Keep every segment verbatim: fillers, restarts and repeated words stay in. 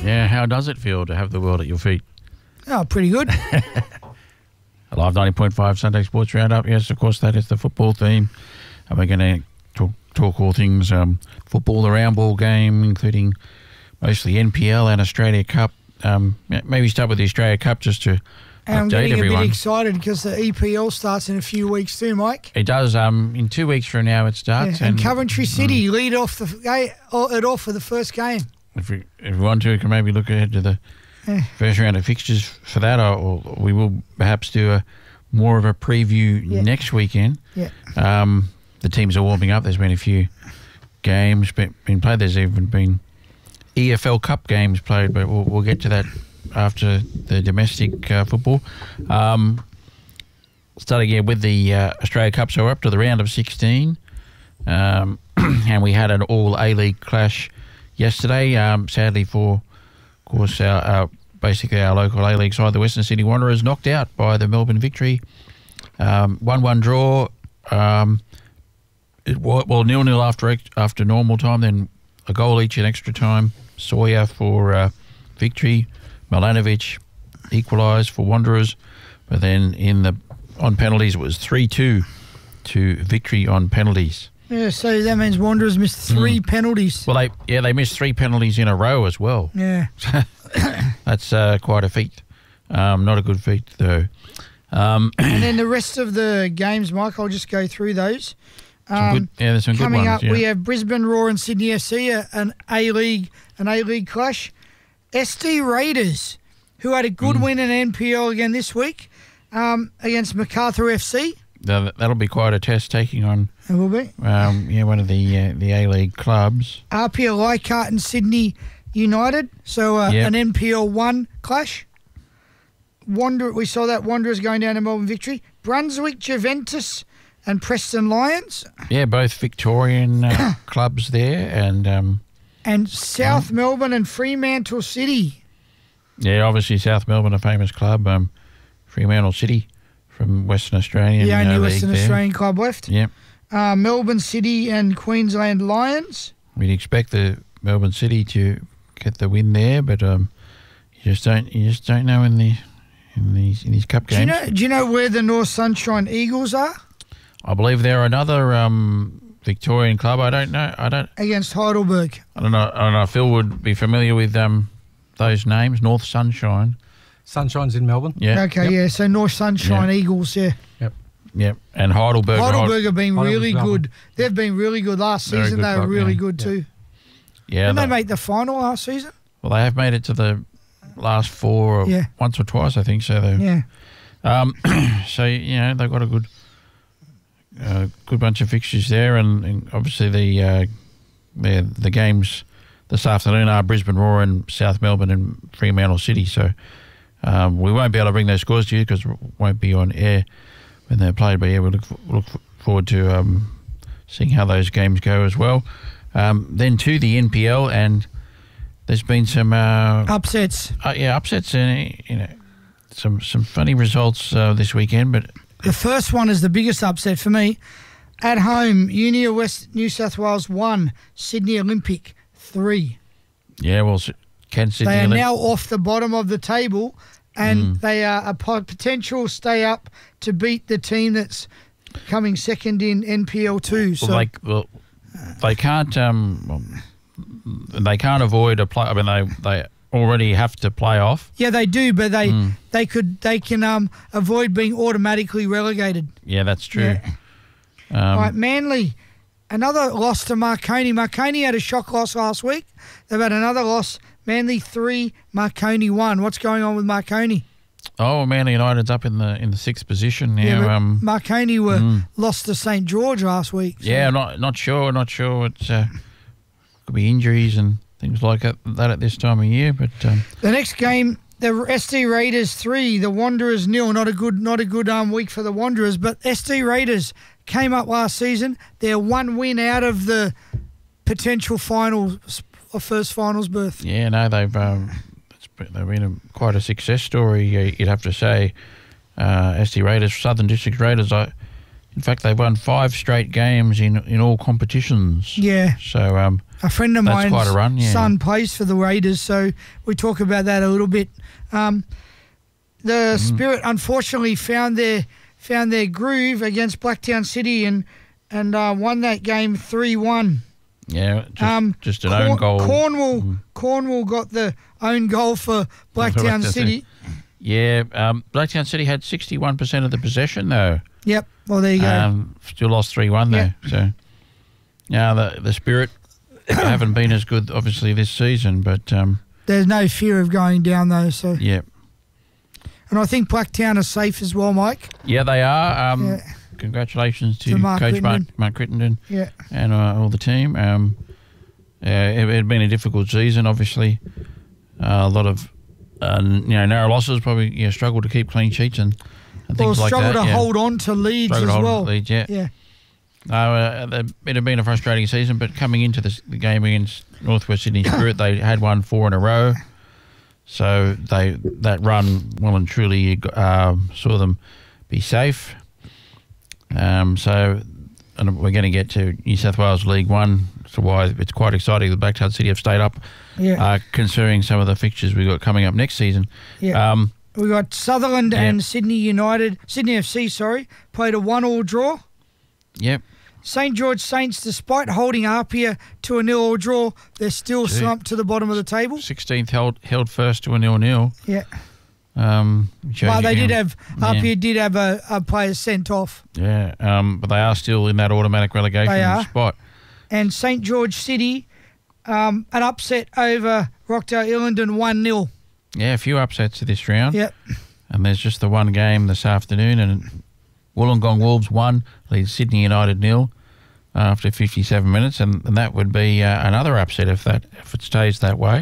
Yeah, how does it feel to have the world at your feet? Oh, pretty good. Live ninety point five Sunday Sports Roundup. Yes, of course, that is the football theme. And we're going to talk, talk all things um, football, the round ball game, including mostly N P L and Australia Cup. Um, maybe start with the Australia Cup just to And I'm update getting everyone. a bit excited because the E P L starts in a few weeks too, Mike. It does. Um, in two weeks from now, it starts. Yeah, and, and Coventry City mm, lead off the eh, it off for the first game. If we, if we want to, we can maybe look ahead to the Yeah. first round of fixtures for that, or, or we will perhaps do a more of a preview Yeah. next weekend. Yeah. Um, the teams are warming up. There's been a few games been, been played. There's even been E F L Cup games played, but we'll, we'll get to that after the domestic uh, football. Um, starting again with the uh, Australia Cup, so we're up to the round of sixteen, um, and we had an all A-League clash yesterday. Um, sadly for, of course, our, our basically our local A-League side, the Western Sydney Wanderers, knocked out by the Melbourne Victory. Um, one one draw. Um, it, well, nil-nil after after normal time, then a goal each in extra time. Sawyer for uh, Victory. Milanovic equalised for Wanderers. But then in the on penalties, it was three two to Victory on penalties. Yeah, so that means Wanderers missed three Mm. penalties. Well, they yeah they missed three penalties in a row as well. Yeah. That's uh, quite a feat. Um, not a good feat though. Um, And then the rest of the games, Mike, I'll just go through those. some Um, good, yeah, there's some good coming ones. up, yeah. we have Brisbane Roar and Sydney F C, a- an A-League an A-League clash. S D Raiders, who had a good Mm. win in N P L again this week um, against MacArthur F C. That'll that'll be quite a test taking on It will be. um, yeah one of the uh, the A-League clubs. R P L Leichhardt and Sydney United, so uh, Yep. an N P L one clash. Wander, we saw that Wanderers going down to Melbourne Victory. Brunswick Juventus and Preston Lions. Yeah, both Victorian uh, clubs there, and um, And South Melbourne and Fremantle City. yeah, obviously South Melbourne, a famous club. Um, Fremantle City from Western Australia. The only uh, Western league there. Australian club left. Yep, Uh, Melbourne City and Queensland Lions. we'd expect the Melbourne City to get the win there, but um, you just don't you just don't know in the in these in these cup Do you games. know? Do you know where the North Sunshine Eagles are? I believe they're another um, Victorian club. I don't know. I don't. Against Heidelberg. I don't know. I don't know. Phil would be familiar with um, those names. North Sunshine. Sunshine's in Melbourne. Yeah. Okay, Yep. yeah. So North Sunshine Yeah. Eagles, yeah. Yep. And Heidelberg. Heidelberg have been Heidelberg's really Melbourne. good. They've been really good last Very season. good They were club, really yeah. good too. Yeah. Didn't they they- make the final last season? well, they have made it to the last four, or Yeah. once or twice, I think. So they. Yeah. Um, so you know they've got a good, uh, good bunch of fixtures there, and, and obviously the, uh, the the games this afternoon are Brisbane Roar and South Melbourne and Fremantle City. So um, we won't be able to bring those scores to you because it won't be on air when they're played. But yeah, we look look forward to um, seeing how those games go as well. Um, then to the N P L, and there's been some uh, Upsets. uh, yeah upsets and you know some some funny results uh, this weekend, but. The first one is the biggest upset for me. At home, Uni of West New South Wales one, Sydney Olympic three. Yeah, well, can Sydney They are Olymp- now off the bottom of the table, and Mm. they are a po- potential stay up to beat the team that's coming second in N P L two. So well, they, well, they can't um, well, they can't avoid a play. I mean, they they already have to play off. yeah, they do, but they Mm. they could they can um avoid being automatically relegated. Yeah, that's true. Yeah. Um, All right, Manly, another loss to Marconi. Marconi had a shock loss last week. They've had another loss. Manly three, Marconi one. What's going on with Marconi? Oh, Manly United's up in the in the sixth position now. but um, Marconi were mm. lost to Saint George last week. so- yeah, not not sure, not sure. It's uh, could be injuries and things like that, that at this time of year. But um, The next game, the S D Raiders three, the Wanderers nil. Not a good, not a good um week for the Wanderers, but S D Raiders came up last season. They're one win out of the potential finals, or first finals berth. yeah, no, they've um, it's been, they've been a, quite a success story. uh, You'd have to say, uh, S D Raiders, Southern District Raiders. I, you In fact, they've won five straight games in, in all competitions. Yeah. So um, a friend of that's mine's quite a run, yeah. son plays for the Raiders, so we talk about that a little bit. Um, the mm. Spirit unfortunately found their found their groove against Blacktown City and and uh, won that game three one. Yeah, just, um, just an Cor- own goal. Cornwall mm. Cornwall got the own goal for Blacktown City. Yeah, um, Blacktown City had sixty-one percent of the possession, though. Yep. Well, there you go. Um, still lost three one, though. Yep. So, now the, the Spirit haven't been as good, obviously, this season, but... Um, There's no fear of going down, though. So. Yeah. And I think Blacktown are safe as well, Mike. Yeah, they are. Um, yeah. Congratulations to, to Mark Coach Crittenden. Mark, Mark Crittenden yeah. and uh, all the team. Um, uh, it, it had been a difficult season, obviously. Uh, a lot of uh, you know narrow losses, probably yeah, struggled to keep clean sheets and, and well, things like that. struggled to yeah. hold on to leads struggled as to hold well. Leads, yeah. yeah. Uh, it had been a frustrating season, but coming into this, the game against Northwest Sydney Spirit, they had won four in a row. So they that run well and truly uh, saw them be safe. Um, so and we're going to get to New South Wales League One, so why it's quite exciting. The Blacktown City have stayed up, yeah. uh, considering some of the fixtures we've got coming up next season. Yeah. Um, we got Sutherland yeah. and Sydney United, Sydney F C, sorry, played a one-all draw. Yep. Saint George Saints, despite holding Apia to a nil-all draw, they're still Gee. slumped to the bottom of the table. sixteenth held held first to a nil-nil. Yeah. Um, but they did have, yeah. Apia did have a, a player sent off. Yeah, um, but they are still in that automatic relegation They are. spot. And Saint George City, um, an upset over Rockdale Illingdon one nil. Yeah, a few upsets this round. Yep. And there's just the one game this afternoon, and Wollongong Wolves won, leads Sydney United nil after fifty-seven minutes, and, and that would be uh, another upset if that if it stays that way.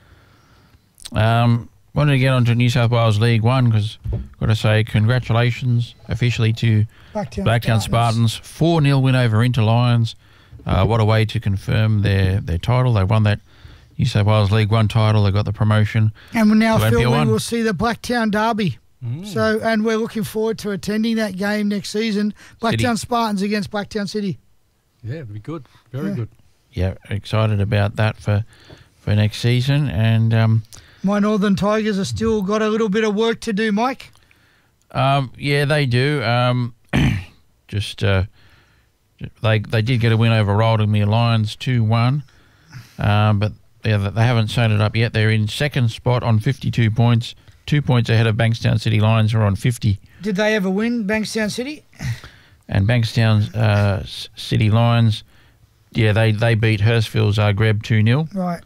Um, wanted to get on to New South Wales League One because got to say congratulations officially to Blacktown, Blacktown Spartans, four nil win over Inter Lions. Uh, what a way to confirm their, their title. They won that New South Wales League One title. They got the promotion. And now, to Phil, we N P L one. will see the Blacktown Derby. Mm. So, and we're looking forward to attending that game next season. Blacktown City. Spartans against Blacktown City. Yeah, it'd be good. Very Yeah. good. Yeah, excited about that for for next season. And um, My Northern Tigers have still got a little bit of work to do, Mike. um, yeah, they do. Um, just uh, they they did get a win over Rildemere Lions two one, um, but yeah, they haven't sewn it up yet. They're in second spot on fifty-two points, two points ahead of Bankstown City Lions, who are on fifty. Did they ever win Bankstown City? And Bankstown uh, S- City Lions, yeah, they, they beat Hurstville Zagreb two nil. Right.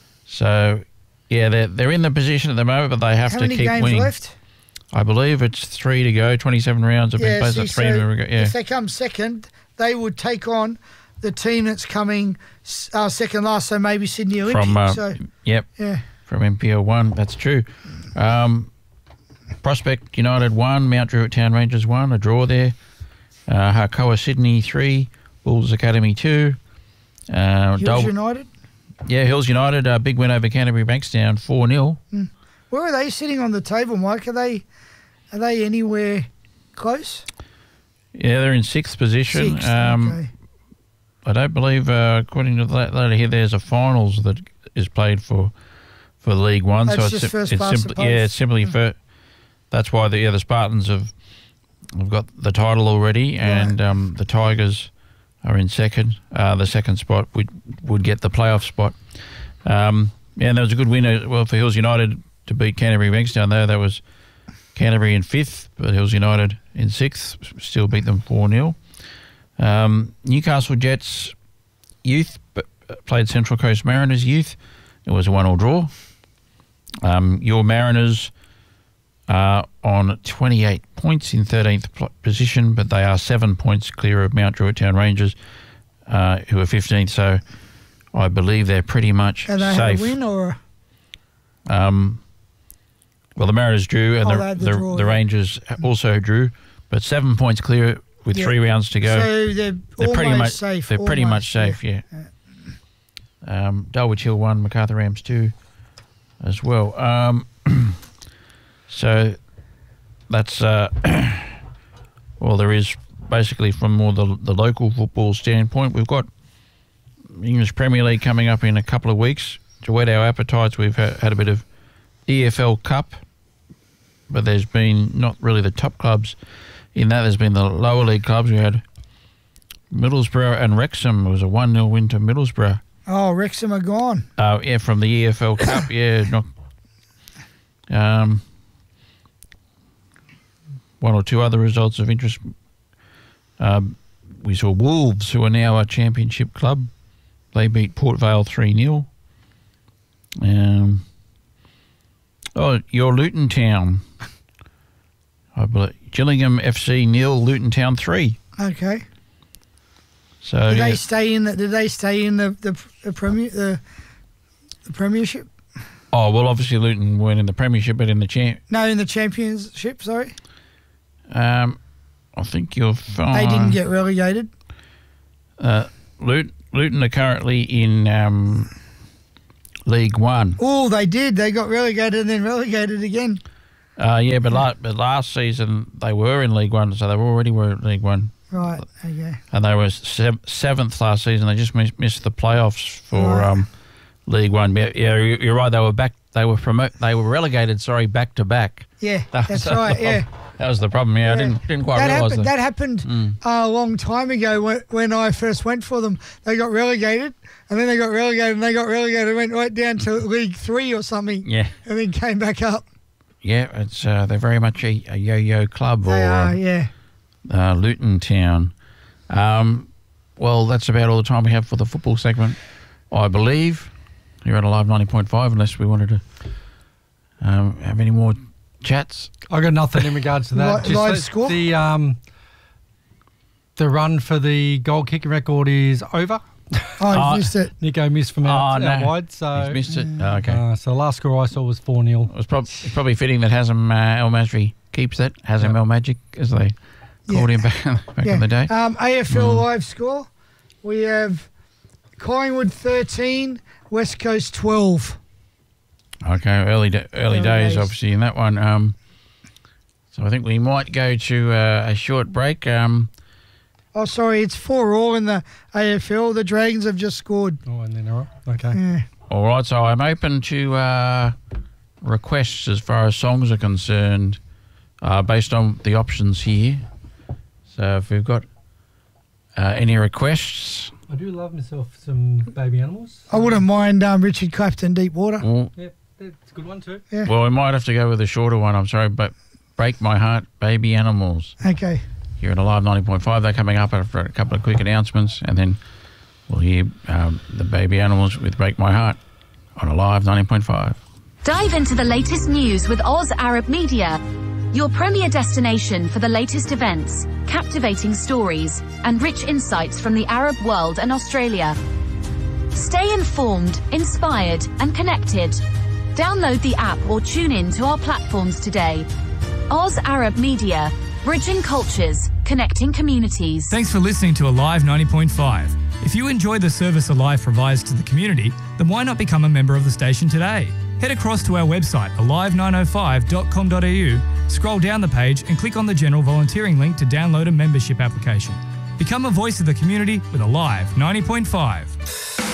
So, yeah, they're, they're in the position at the moment, but they have How to many keep games winning. left? I believe it's three to go, twenty-seven rounds have been played, so see, three so to go. Yeah. if they come second, they would take on the team that's coming uh, second last, so maybe Sydney Olympic. From, uh, so, yep, yeah. from M P L one, that's true. Um, Prospect United one, Mount Druitt Town Rangers one, a draw there. Uh, Harcoa Sydney three, Bulls Academy two. Uh, Hills Dol- United. yeah, Hills United, a big win over Canterbury Bankstown, four nil. Where are they sitting on the table, Mike? Are they are they anywhere close? Yeah, they're in sixth position. Sixth, um, okay. I don't believe, uh, according to the letter here, there's a finals that is played for for League One. That's so just it's, first it's past the simply yeah, it's post. simply for. That's why the yeah, the Spartans have have got the title already, and um, the Tigers are in second. Uh, the second spot would would get the playoff spot. Um, yeah, and there was a good win uh, well for Hills United to beat Canterbury Bankstown there. That was Canterbury in fifth, but Hills United in sixth, still beat them four nil. Um, Newcastle Jets youth b- played Central Coast Mariners youth. It was a one-all draw. Um, your Mariners are on twenty-eight points in thirteenth pl- position, but they are seven points clear of Mount Druitt Town Rangers, uh, who are fifteenth. So I believe they're pretty much Have they safe. had a win or? Um, well, the Mariners drew, and Oh, the they had the the, draw, the yeah. Rangers also drew, but seven points clear with Yeah. three rounds to go. So they're, they're almost pretty much safe. They're pretty much almost, safe, yeah. Um, Dulwich Hill one, MacArthur Rams two, as well. Um, so that's uh, all there is basically from more the, the local football standpoint, we've got English Premier League coming up in a couple of weeks. To whet our appetites, we've ha- had a bit of E F L Cup, but there's been not really the top clubs in that. There's been the lower league clubs. We had Middlesbrough and Wrexham. It was a one nil win to Middlesbrough. Oh, Wrexham are gone. Uh, yeah, from the E F L Cup. Yeah, not, um, one or two other results of interest. Um, we saw Wolves, who are now a championship club. They beat Port Vale three nil. Um, oh, your Luton Town. I believe Gillingham F C nil, Luton Town three. Okay. So Did yeah. they stay in the? Did they stay in the the, the premier the, the premiership? Oh well, obviously Luton weren't in the premiership, but in the champ. No, in the championship. Sorry. Um, I think you'll find They didn't get relegated. Uh, Luton, Luton are currently in um, League One. Oh, they did. They got relegated and then relegated again. Uh, yeah, but, la- but last season they were in League One, so they already were in League One. Right. Okay. And they were sev- seventh last season. They just miss- missed the playoffs for Right. um, League One. Yeah, yeah, you- you're right. They were back. They were promo- They were relegated. Sorry, back to back. Yeah, That that's was- right. Yeah. That was the problem. Yeah, I Yeah. didn't didn't quite that realise happened, that. that happened Mm. uh, a long time ago when, when I first went for them. They got relegated, and then they got relegated, and they got relegated, and went right down to League Three or something, Yeah, and then came back up. yeah. It's uh, they're very much a, a yo-yo club or They are, uh, yeah. uh, Luton Town. Um, well, that's about all the time we have for the football segment, I believe. You're at Alive ninety point five, unless we wanted to um, have any more chats. I got nothing in regards to that. Li- live the, score? The um, the run for the goal kicking record is over. Oh, I Oh, missed it. Nico missed from out, Oh, out no. wide, so He's missed it. Oh, okay. uh, so the last score I saw was four nil. It was prob- it's probably fitting that Hazem uh, El Masri keeps that. Hazem Yeah. El Magic, as they called Yeah. him back, back Yeah. in the day. Um, A F L Mm. live score. We have Collingwood thirteen, West Coast twelve. Okay, early da- early, Early days, days. obviously, in that one. Um, so I think we might go to uh, a short break. Um, Oh, sorry, it's four all in the A F L. The Dragons have just scored. Oh, and then all right. Okay. Yeah. all right, so I'm open to uh, requests as far as songs are concerned, uh, based on the options here. So if we've got uh, any requests, I do love myself some baby animals. I wouldn't mind um, Richard Clapton, Deep Water. well, Yep, it's a good one too. Yeah. well, we might have to go with a shorter one. I'm sorry, but Break My Heart, Baby Animals. Okay. Here at Alive ninety point five. They're coming up after a couple of quick announcements, and then we'll hear um, the Baby Animals with Break My Heart on Alive ninety point five. Dive into the latest news with Oz Arab Media, your premier destination for the latest events, captivating stories, and rich insights from the Arab world and Australia. Stay informed, inspired, and connected. Download the app or tune in to our platforms today. Oz Arab Media, bridging cultures, connecting communities. Thanks for listening to Alive ninety point five. If you enjoy the service Alive provides to the community, then why not become a member of the station today? Head across to our website, alive nine oh five dot com dot a u, scroll down the page and click on the general volunteering link to download a membership application. Become a voice of the community with Alive ninety point five.